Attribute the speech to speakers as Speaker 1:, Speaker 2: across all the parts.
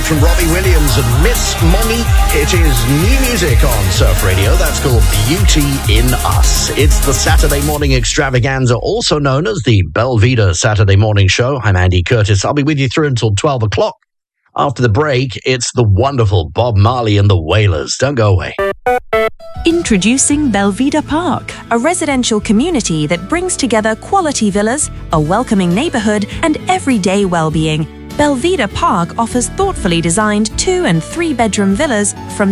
Speaker 1: from Robbie Williams and Miss Monique. It is new music on Surf Radio. That's called Beauty in Us. It's the Saturday morning extravaganza, also known as the Belvedere Saturday Morning Show. I'm Andy Curtis. I'll be with you through until 12 o'clock. After the break, it's the wonderful Bob Marley and the Wailers. Don't go away.
Speaker 2: Introducing Belvedere Park, a residential community that brings together quality villas, a welcoming neighborhood, and everyday well-being. Belvedere Park offers thoughtfully designed 2- and 3-bedroom villas from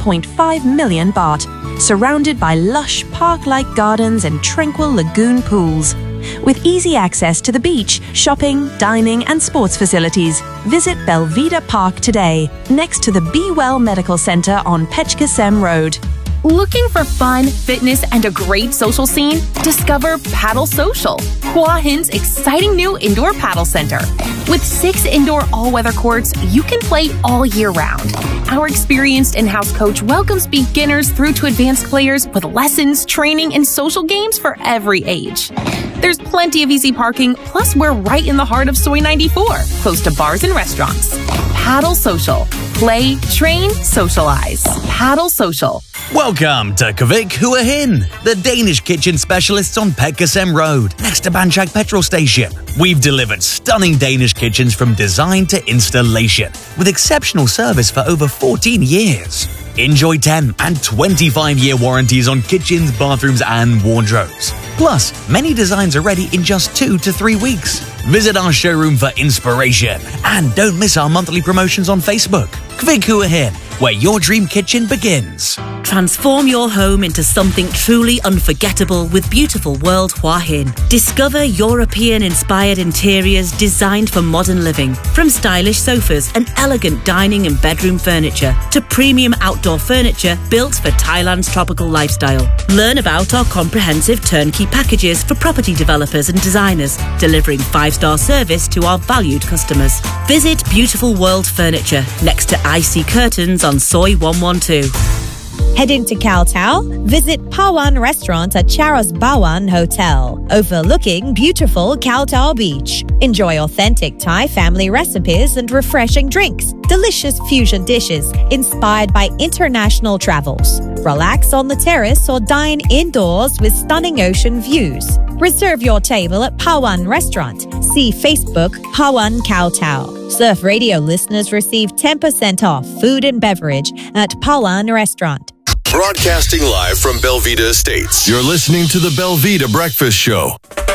Speaker 2: 7.5 million baht, surrounded by lush park-like gardens and tranquil lagoon pools. With easy access to the beach, shopping, dining, and sports facilities, visit Belvedere Park today, next to the Be Well Medical Center on Pechkasem Road.
Speaker 3: Looking for fun, fitness, and a great social scene? Discover Paddle Social, Hua Hin's exciting new indoor paddle center. With 6 indoor all-weather courts, you can play all year round. Our experienced in-house coach welcomes beginners through to advanced players with lessons, training, and social games for every age. There's plenty of easy parking, plus we're right in the heart of Soi 94, close to bars and restaurants. Paddle Social. Play, train, socialize. Paddle Social.
Speaker 4: Welcome to Kvik Hua Hin, the Danish kitchen specialists on Pechkasem Road, next to Banchak petrol station. We've delivered stunning Danish kitchens from design to installation, with exceptional service for over 14 years. Enjoy 10 and 25-year warranties on kitchens, bathrooms, and wardrobes. Plus, many designs are ready in just 2 to 3 weeks. Visit our showroom for inspiration. And don't miss our monthly promotions on Facebook. Kvik Hua Hin, where your dream kitchen begins.
Speaker 5: Transform your home into something truly unforgettable with beautiful World Hua Hin. Discover European-inspired interiors designed for modern living, from stylish sofas and elegant dining and bedroom furniture to premium outdoor furniture built for Thailand's tropical lifestyle. Learn about our comprehensive turnkey packages for property developers and designers, delivering 5-star service to our valued customers. Visit Beautiful World Furniture next to IC Curtains on Soi 112.
Speaker 6: Heading to Khao Tao? Visit Pawan Restaurant at Charos Bawan Hotel, overlooking beautiful Khao Tao Beach. Enjoy authentic Thai family recipes and refreshing drinks, delicious fusion dishes inspired by international travels. Relax on the terrace or dine indoors with stunning ocean views. Reserve your table at Pawan Restaurant. See Facebook Pawan Khao Tao. Surf Radio listeners receive 10% off food and beverage at Pawan Restaurant.
Speaker 7: Broadcasting live from Belvedere Estates. You're listening to the Belvedere Breakfast Show.